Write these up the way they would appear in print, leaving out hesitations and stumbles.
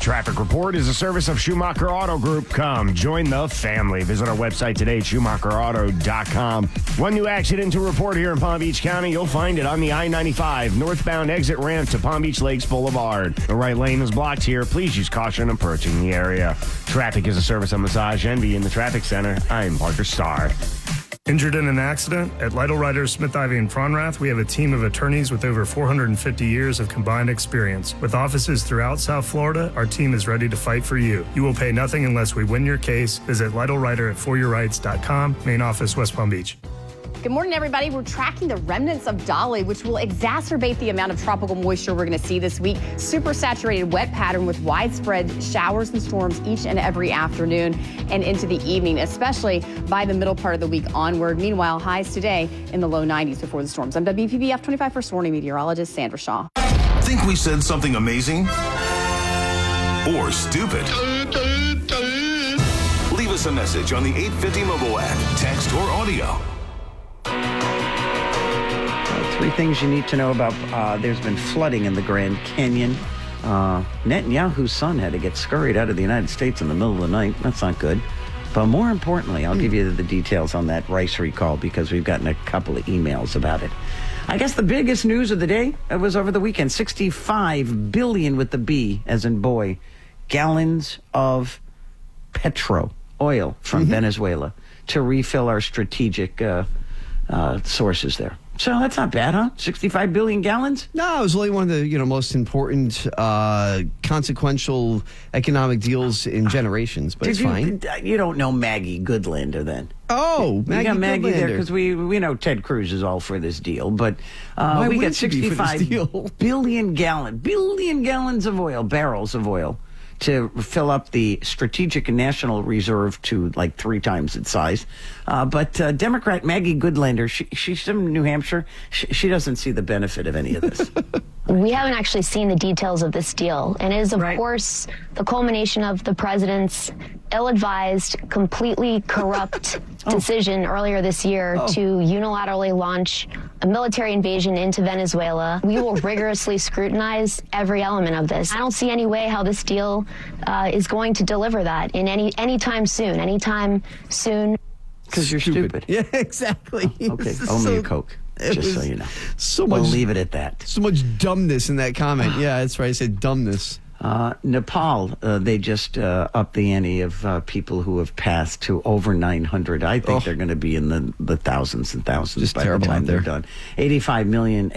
Traffic Report is a service of Schumacher Auto Group. Come, join the family. Visit our website today, SchumacherAuto.com. One new accident to report here in Palm Beach County. You'll find it on the I-95 northbound exit ramp to Palm Beach Lakes Boulevard. The right lane is blocked here. Please use caution approaching the area. Traffic is a service of Massage Envy in the Traffic Center. I'm Parker Starr. Injured in an accident? At Lytle Writers, Smith, Ivy, and Fronrath, we have a team of attorneys with over 450 years of combined experience. With offices throughout South Florida, our team is ready to fight for you. You will pay nothing unless we win your case. Visit LytleWriter at foryourrights.com. Main office, West Palm Beach. Good morning, everybody. We're tracking the remnants of Dolly, which will exacerbate the amount of tropical moisture we're going to see this week. Super saturated wet pattern with widespread showers and storms each and every afternoon and into the evening, especially by the middle part of the week onward. Meanwhile, highs today in the low 90s before the storms. I'm WPBF 25 First Warning meteorologist Sandra Shaw. Think we said something amazing? Or stupid? Leave us a message on the 850 mobile app, text or audio. Three things you need to know about. There's been flooding in the Grand Canyon. Netanyahu's son had to get scurried out of the United States in the middle of the night. That's not good. But more importantly, I'll give you the details on that rice recall because we've gotten a couple of emails about it. I guess the biggest news of the day was over the weekend. 65 billion with the B, as in boy, gallons of oil from Venezuela to refill our strategic sources there. So that's not bad, huh? 65 billion gallons? No, it was only one of the most important, consequential economic deals in generations, but it's fine. You don't know Maggie Goodlander then? Oh, Maggie got Maggie Goodlander. there because we know Ted Cruz is all for this deal, but Why we got wouldn't you be for this 65 deal? billion gallons of oil, barrels of oil, to fill up the Strategic National Reserve to like 3 times its size. But Democrat Maggie Goodlander, she's from New Hampshire. She doesn't see the benefit of any of this. We haven't actually seen the details of this deal. And it is, of course, the culmination of the president's ill-advised, completely corrupt decision earlier this year to unilaterally launch a military invasion into Venezuela. We will rigorously scrutinize every element of this. I don't see any way how this deal is going to deliver that in anytime soon. Because you're stupid. Yeah, exactly. Okay, owe me a Coke. Just so you know. We'll leave it at that. So much dumbness in that comment. Yeah, that's right. I said dumbness. Nepal, they just upped the ante of people who have passed to over 900. I think they're going to be in the thousands and thousands just by the time they're there. done. 85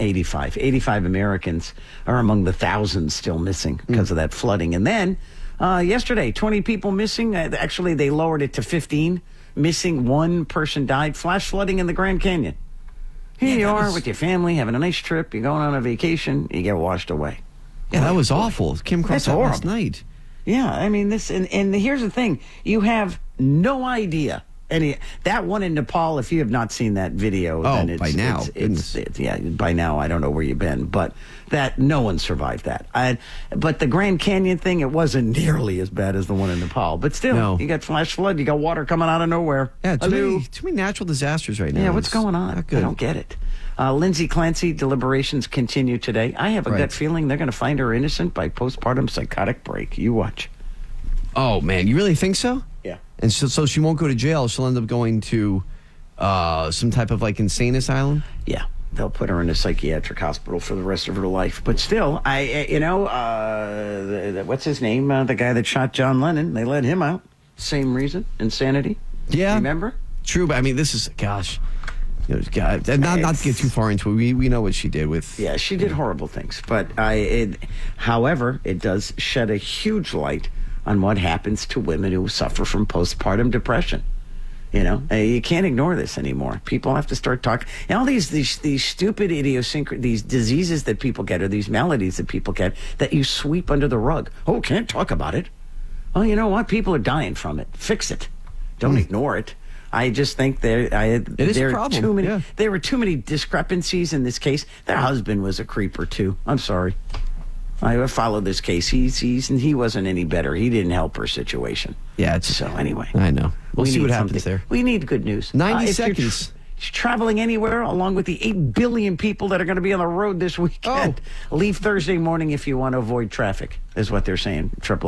Americans are among the thousands still missing because of that flooding. And then yesterday, 20 people missing. Actually, they lowered it to 15 missing. 1 person died. Flash flooding in the Grand Canyon. Here you are with your family, having a nice trip. You're going on a vacation. You get washed away. Yeah, that was awful. Came across that last night. Yeah, I mean, this, and here's the thing. You have no idea. That one in Nepal, if you have not seen that video, then it's, by now. By now, I don't know where you've been, but that no one survived that. But the Grand Canyon thing, it wasn't nearly as bad as the one in Nepal. But still, you got flash flood, you got water coming out of nowhere. Yeah, too many natural disasters right now. Yeah, what's going on? I don't get it. Lindsay Clancy, deliberations continue today. I have a gut feeling they're going to find her innocent by postpartum psychotic break. You watch. Oh, man. You really think so? Yeah. And so she won't go to jail. She'll end up going to some type of like insane asylum? Yeah. They'll put her in a psychiatric hospital for the rest of her life. But still, what's his name? The guy that shot John Lennon. They let him out. Same reason. Insanity. Yeah. Remember? True, but I mean, this is, gosh. Not to get too far into it. We know what she did with. Yeah, she did horrible things. But however, it does shed a huge light on what happens to women who suffer from postpartum depression. You can't ignore this anymore. People have to start talking. And all these stupid these diseases that people get, or these maladies that people get, that you sweep under the rug. Oh, can't talk about it. Well, you know what? People are dying from it. Fix it. Don't ignore it. I just think there are too many. There were too many discrepancies in this case. Their husband was a creeper too. I'm sorry. I followed this case. He wasn't any better. He didn't help her situation. Yeah. So anyway, I know. We'll see what happens there. We need good news. 90 seconds. Traveling anywhere, along with the 8 billion people that are going to be on the road this weekend. Leave Thursday morning if you want to avoid traffic, is what they're saying.